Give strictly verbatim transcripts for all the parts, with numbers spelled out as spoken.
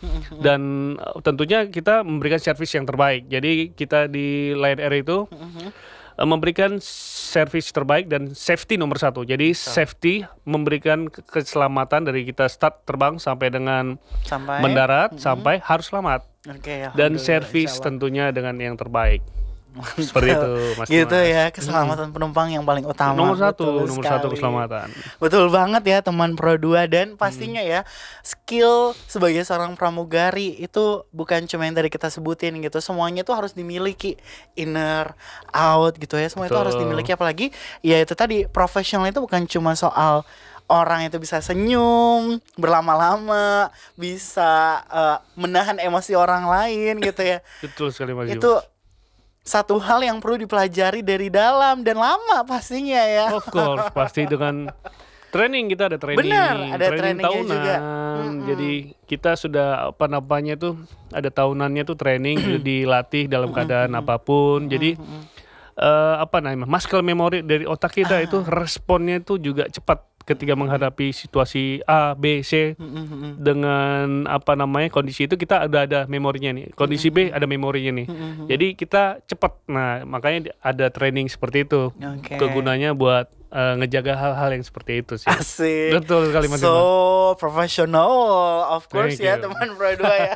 Mhm. Dan uh, tentunya kita memberikan servis yang terbaik. Jadi kita di Lion Air itu Mhm. uh, memberikan servis terbaik dan safety nomor satu. Jadi Betul. safety memberikan ke- keselamatan dari kita start terbang sampai dengan Sampai mendarat Mhm. sampai harus selamat. Oke, Dan alhamdulillah, servis insyaallah. tentunya dengan yang terbaik. Seperti itu, Mas Gitu Dimas. ya, Mhm. keselamatan penumpang yang paling utama. Nomor satu, Betul nomor satu sekali. keselamatan. Betul banget ya teman Pro dua. Dan Hmm. pastinya ya, skill sebagai seorang pramugari itu bukan cuma yang tadi kita sebutin gitu. Semuanya itu harus dimiliki, inner, out gitu ya. Semua itu harus Betul. dimiliki. Apalagi ya itu tadi, profesional itu bukan cuma soal orang itu bisa senyum berlama-lama, bisa eh, menahan emosi orang lain gitu ya. Betul sekali, Mas Itu Dimas. satu hal yang perlu dipelajari dari dalam dan lama pastinya ya. Of course, pasti dengan training, kita ada training. Benar, ada training trainingnya tahunan. juga. Mm-mm. Jadi kita sudah apa namanya tuh ada tahunannya tuh training dilatih dalam keadaan apapun. Jadi eh, apa namanya muscle memory dari otak kita itu responnya itu juga cepat ketika menghadapi situasi A, B, C. Mm-mm. Dengan apa namanya kondisi itu kita udah ada memorinya nih, kondisi B ada memorinya nih, Mm-mm. jadi kita cepat. Nah makanya ada training seperti itu. Oke. Kegunanya buat eh, ngejaga hal-hal yang seperti itu sih. Asik. Betul sekali, Mas Dimas. So professional, of course Thank ya you. teman Pro dua ya.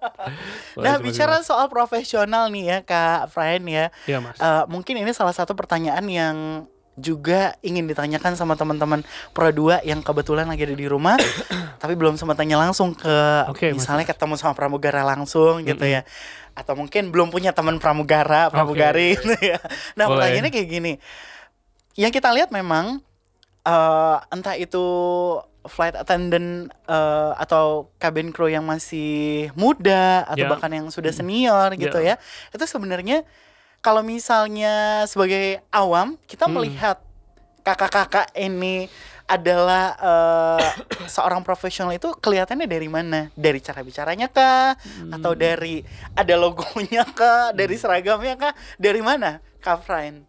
Nah, Mas bicara Dimas. soal profesional nih ya Kak Brian ya. Iya, Mas. Eh, mungkin ini salah satu pertanyaan yang juga ingin ditanyakan sama teman-teman Pro dua yang kebetulan lagi ada di rumah tapi belum sempat tanya langsung ke Oke, Mas misalnya Dimas. ketemu sama pramugara langsung gitu Mm-mm. ya. Atau mungkin belum punya teman pramugara, pramugari gitu ya. Nah, Boleh. pertanyaannya kayak gini. Yang kita lihat memang eh, entah itu flight attendant eh, atau cabin crew yang masih muda atau Ya. bahkan yang sudah senior gitu Ya. ya. Itu sebenarnya kalau misalnya sebagai awam kita Hmm. melihat kakak-kakak ini adalah eh, seorang profesional itu kelihatannya dari mana? Dari cara bicaranya kah? Atau dari ada logonya kah? Dari seragamnya kah? Dari mana, Kak Brian?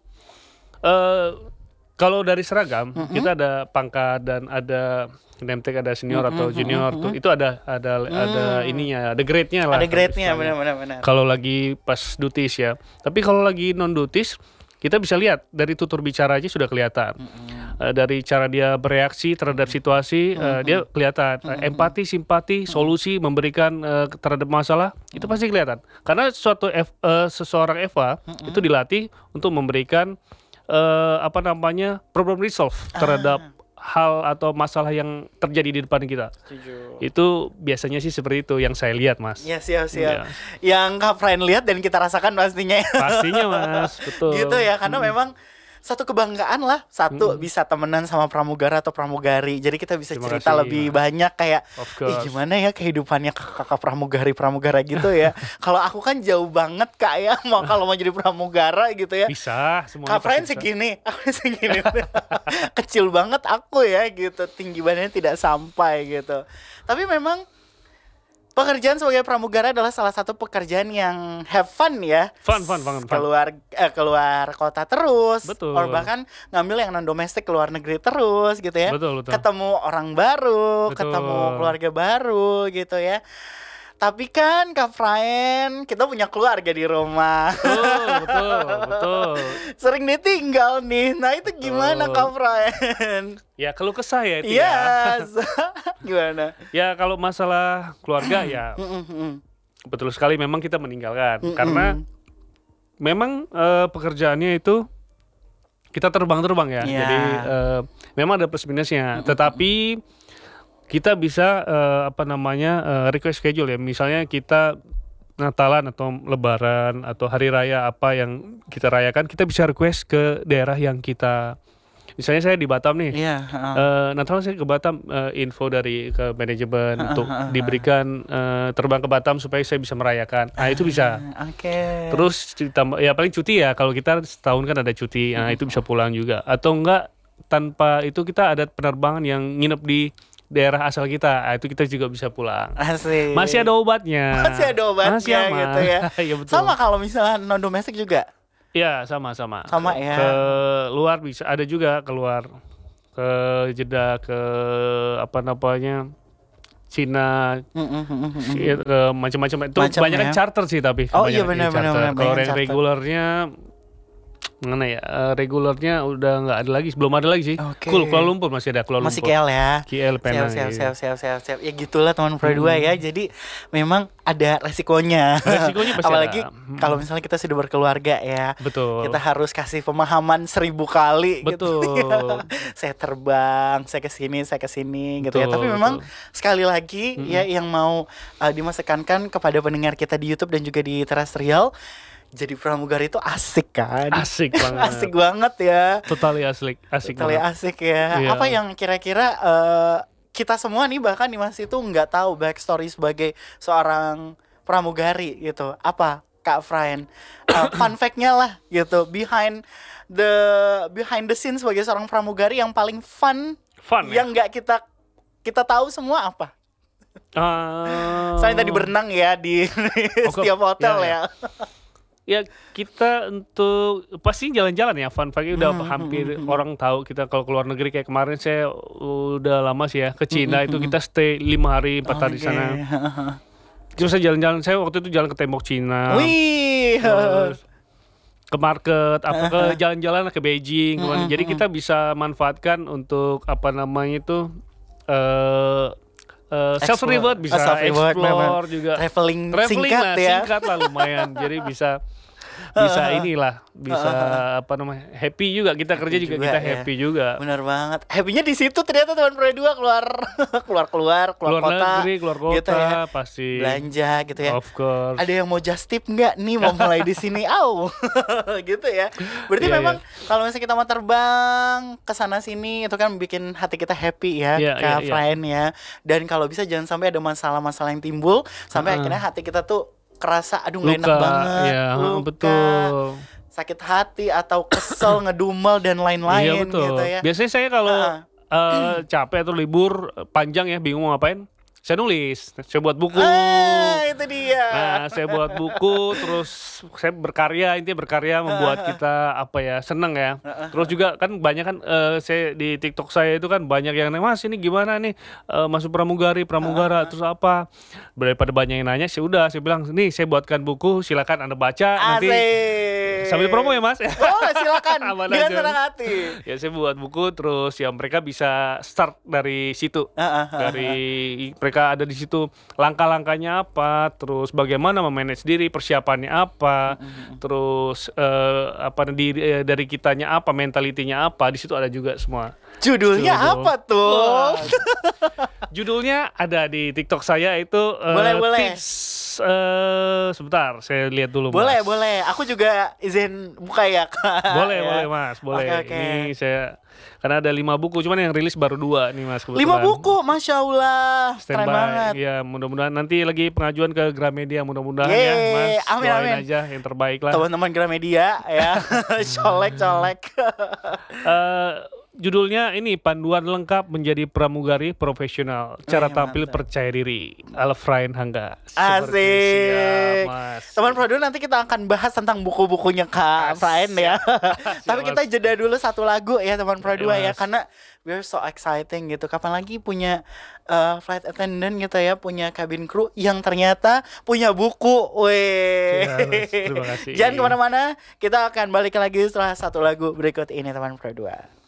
Eh, kalau dari seragam Mm-mm. kita ada pangkat dan ada name tag, ada senior Mm-mm, atau junior mm-mm, tuh itu ada ada ada Mm. ininya, ada grade-nya lah. Ada grade-nya, istilahnya. benar-benar benar. Kalau lagi pas duties ya. Tapi kalau lagi non duties kita bisa lihat dari tutur bicara aja sudah kelihatan. Eh, dari cara dia bereaksi terhadap situasi eh, dia kelihatan. Eh, empati, simpati, solusi memberikan eh, terhadap masalah itu pasti kelihatan. Karena suatu F- eh, seseorang Eva itu dilatih untuk memberikan eh, apa namanya problem resolve terhadap hal atau masalah yang terjadi di depan kita. Setuju. Itu biasanya sih seperti itu yang saya lihat, Mas. Ya, siap Iya. siap. Yang Kak Brian lihat dan kita rasakan pastinya ya. Pastinya, Mas, betul. Gitu ya, karena memang satu kebanggaan lah, satu bisa temenan sama pramugara atau pramugari. Jadi kita bisa Terima cerita kasih, lebih Mas. banyak kayak Of ih course. gimana ya kehidupannya kakak pramugari pramugara gitu ya. Kalau aku kan jauh banget Kak ya, mau kalau mau jadi pramugara gitu ya. Bisa, semuanya Kak Brian pasti bisa. segini, aku segini. Kecil banget aku ya gitu, tinggi badannya tidak sampai gitu. Tapi memang pekerjaan sebagai pramugara adalah salah satu pekerjaan yang have fun ya. Fun, fun, fun, fun. Keluar eh, keluar kota terus, Betul. or bahkan ngambil yang non domestik keluar negeri terus gitu ya. Betul, betul. Ketemu orang baru, Betul. ketemu keluarga baru gitu ya. Tapi kan Kak Brian, kita punya keluarga di rumah. Betul, betul, betul. Sering ditinggal nih. Nah, itu gimana Betul. Kak Brian? Ya kalau kesah ya itu ya. Yes. Gimana? Ya kalau masalah keluarga ya Mm-mm. betul sekali memang kita meninggalkan. Mm-mm. Karena memang eh, pekerjaannya itu kita terbang-terbang ya. Iya. Jadi eh, memang ada plus minusnya. Tetapi kita bisa eh, apa namanya eh, request schedule ya. Misalnya kita Natalan atau Lebaran atau hari raya apa yang kita rayakan, kita bisa request ke daerah yang kita. Misalnya saya di Batam nih. Iya, heeh. Eh, Natal saya ke Batam, eh, info dari ke manajemen untuk diberikan eh, terbang ke Batam supaya saya bisa merayakan. Nah itu bisa. Oke. Terus ditambah ya paling cuti ya, kalau kita setahun kan ada cuti, nah itu bisa pulang juga. Atau enggak tanpa itu kita ada penerbangan yang nginep di daerah asal kita, nah, itu kita juga bisa pulang. Asik. Masih ada obatnya. Masih ada obatnya Masih aman. gitu ya. Iya, betul. Sama kalau misalnya non domestik juga. Ya sama-sama. Sama ke, ya. Ke luar bisa ada juga keluar ke Jeddah, ke apa namanya Cina, si- ke macam-macam itu Macam banyak kan ya. charter sih tapi Oh iya, kebanyakan benar, charter. benar, benar, Kalau banyak yang charter. regulernya mana ya? eh, regulernya udah nggak ada lagi, belum ada lagi sih. Oke. Cool, Kuala Lumpur masih ada Kuala Masih Lumpur. K L ya. K L Penang. Siap, siap, iya. siap, siap, siap, siap. Ya gitulah teman Pro dua ya. Jadi memang ada resikonya. Resikonya pasti Apalagi ada. Hmm. kalau misalnya kita sudah berkeluarga ya. Betul. Kita harus kasih pemahaman seribu kali gitu. Betul. Saya terbang, saya ke sini, saya ke sini gitu ya. Betul, Tapi memang betul. sekali lagi ya yang mau uh, dimasukkan kepada pendengar kita di YouTube dan juga di terestrial, jadi pramugari itu asik kan? Asik banget. Asik banget ya. Totally asik, asik Totally banget. asik ya. Iya. Apa yang kira-kira uh, kita semua nih bahkan di Mas itu nggak tahu backstory sebagai seorang pramugari gitu. Apa Kak Fryan? Uh, fun fact-nya lah gitu. Behind the behind the scene sebagai seorang pramugari yang paling fun, Fun ya? yang nggak kita kita tahu semua apa? Eh, Selain tadi berenang ya di Oke, setiap hotel ya, ya. ya. Ya kita untuk pasti jalan-jalan ya, fun fact udah Hmm, hampir hmm, hmm, orang tahu kita kalau keluar negeri kayak kemarin saya udah lama sih ya ke Cina itu kita stay lima hari empat hari di Oke. sana. Terus saya jalan-jalan, saya waktu itu jalan ke tembok Cina. Wih. Terus ke market, apa ke jalan-jalan ke Beijing. kemana. Jadi kita bisa manfaatkan untuk apa namanya itu eh eh, self reward, bisa Oh, self-reward, memang. explore juga. Traveling, Traveling singkat lah, ya. singkat lah lumayan. Jadi bisa bisa inilah, bisa apa namanya, happy juga kita kerja juga, juga kita ya. happy juga. Bener banget. Happy-nya di situ ternyata teman Pro dua keluar keluar keluar keluar Keluar kota. negeri, keluar kota, gitu ya. pasti. Belanja gitu ya. Of course. Ada yang mau just tip nggak nih mau mulai di sini? Au. gitu ya. Berarti Iya, memang kalau misalnya kita mau terbang ke sana sini itu kan bikin hati kita happy ya, Iya, Kak iya, iya. Fryan ya. Dan kalau bisa jangan sampai ada masalah-masalah yang timbul sampai Heeh. akhirnya hati kita tuh kerasa aduh nggak enak Luka, banget. ya, luka, betul. sakit hati atau kesel, ngedumel dan lain-lain Iya betul. gitu ya. Biasanya saya kalau Ah. eh, capek atau libur eh, panjang ya, bingung mau ngapain, saya nulis, saya buat buku. Ah, itu dia. Nah, saya buat buku, terus saya berkarya, intinya berkarya membuat kita apa ya, seneng ya. Terus juga kan banyak kan eh, saya di TikTok saya itu kan banyak yang nanya, Mas ini gimana nih eh, masuk pramugari, pramugara, terus apa? Daripada banyak yang nanya, saya udah saya bilang, nih saya buatkan buku, silakan Anda baca nanti. Asik. Sambil promo ya Mas. Oh, silakan. Aman Dengan aja. senang hati. Ya saya buat buku, terus ya mereka bisa start dari situ. Ah, ah, ah, Dari mereka ada di situ langkah-langkahnya apa, terus bagaimana memanage diri, persiapannya apa, terus eh, apa di, eh, dari kitanya apa, mentalitinya apa, di situ ada juga semua. Judulnya Judul. apa tuh? Wah, judulnya ada di TikTok saya itu eh, Boleh, boleh. tips eh, sebentar saya lihat dulu Boleh, Mas. boleh. Aku juga izin buka ya, Kak. Boleh, Ya. boleh Mas, boleh. Oke, oke. Ini saya karena ada lima buku, cuman yang rilis baru dua nih Mas kebetulan. Lima buku, Masya Allah. Keren Standby. banget. Ya, mudah-mudahan nanti lagi pengajuan ke Gramedia, mudah-mudahan ya Yeay, Mas. amin, Doain amin. aja yang terbaik lah. Teman-teman Gramedia ya. Colek-colek. Eh, judulnya ini panduan lengkap menjadi pramugari profesional. Cara Wih, tampil mantap. percaya diri. Alfrain Hangga. Seperti siap, Asik. Mas. Teman Pro dua nanti kita akan bahas tentang buku-bukunya Kak Fryan ya. Tapi Mas. kita jeda dulu satu lagu ya teman Pro dua ya, Mas. karena we're so exciting gitu. Kapan lagi punya uh, flight attendant gitu ya, punya cabin crew yang ternyata punya buku. Weh. Ya, Mas. Terima kasih. Jangan kemana-mana. Kita akan balik lagi setelah satu lagu berikut ini teman Pro dua.